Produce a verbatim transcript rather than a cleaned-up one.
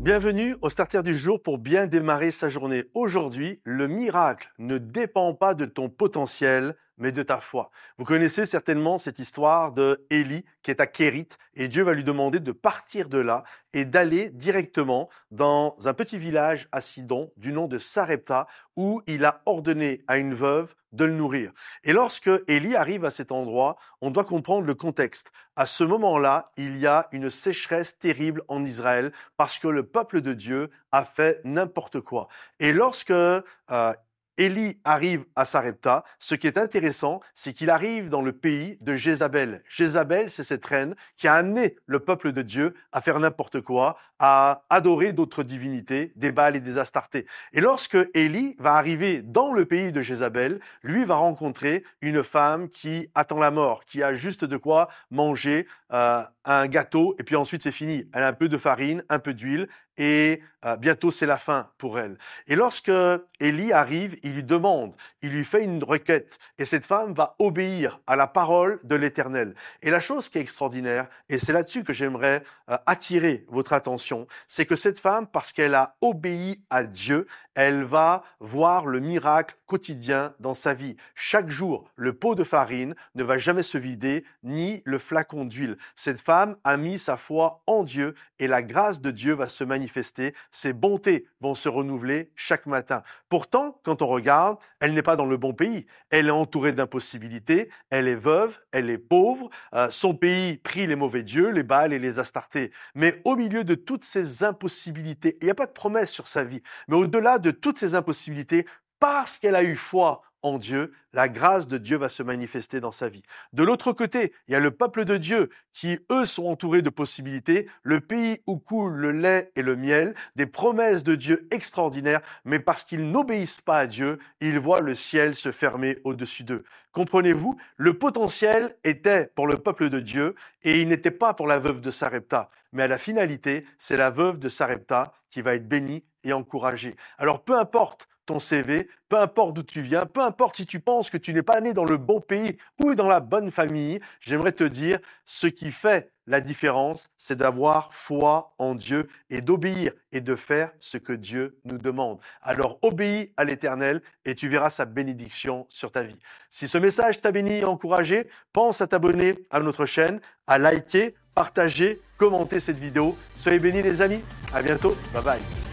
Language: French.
Bienvenue au Starter du jour pour bien démarrer sa journée. Aujourd'hui, le miracle ne dépend pas de ton potentiel, mais de ta foi. Vous connaissez certainement cette histoire de Élie qui est à Kérit et Dieu va lui demander de partir de là et d'aller directement dans un petit village à Sidon du nom de Sarepta où il a ordonné à une veuve de le nourrir. Et lorsque Élie arrive à cet endroit, on doit comprendre le contexte. À ce moment-là, il y a une sécheresse terrible en Israël parce que le peuple de Dieu a fait n'importe quoi. Et lorsque euh, Élie arrive à Sarepta, ce qui est intéressant, c'est qu'il arrive dans le pays de Jézabel. Jézabel, c'est cette reine qui a amené le peuple de Dieu à faire n'importe quoi, à adorer d'autres divinités, des Baals et des Astartés. Et lorsque Élie va arriver dans le pays de Jézabel, lui va rencontrer une femme qui attend la mort, qui a juste de quoi manger euh, un gâteau, et puis ensuite c'est fini. Elle a un peu de farine, un peu d'huile, et euh, bientôt c'est la fin pour elle. Et lorsque Élie arrive, il lui demande, il lui fait une requête, et cette femme va obéir à la parole de l'Éternel. Et la chose qui est extraordinaire, et c'est là-dessus que j'aimerais euh, attirer votre attention, c'est que cette femme, parce qu'elle a obéi à Dieu, elle va voir le miracle quotidien dans sa vie. Chaque jour, le pot de farine ne va jamais se vider, ni le flacon d'huile. Cette femme a mis sa foi en Dieu et la grâce de Dieu va se manifester. Ses bontés vont se renouveler chaque matin. Pourtant, quand on regarde, elle n'est pas dans le bon pays. Elle est entourée d'impossibilités, elle est veuve, elle est pauvre, euh, son pays prie les mauvais dieux, les Baals et les Astartés. Mais au milieu de toutes ces impossibilités, il n'y a pas de promesse sur sa vie, mais au-delà de toutes ces impossibilités, parce qu'elle a eu foi en Dieu, la grâce de Dieu va se manifester dans sa vie. De l'autre côté, il y a le peuple de Dieu qui, eux, sont entourés de possibilités, le pays où coule le lait et le miel, des promesses de Dieu extraordinaires, mais parce qu'ils n'obéissent pas à Dieu, ils voient le ciel se fermer au-dessus d'eux. Comprenez-vous? Le potentiel était pour le peuple de Dieu et il n'était pas pour la veuve de Sarepta. Mais à la finalité, c'est la veuve de Sarepta qui va être bénie et encouragée. Alors peu importe ton C V, peu importe d'où tu viens, peu importe si tu penses que tu n'es pas né dans le bon pays ou dans la bonne famille, j'aimerais te dire, ce qui fait la différence, c'est d'avoir foi en Dieu et d'obéir et de faire ce que Dieu nous demande. Alors obéis à l'Éternel et tu verras sa bénédiction sur ta vie. Si ce message t'a béni et encouragé, pense à t'abonner à notre chaîne, à liker, partager, commenter cette vidéo. Soyez bénis les amis, à bientôt, bye bye.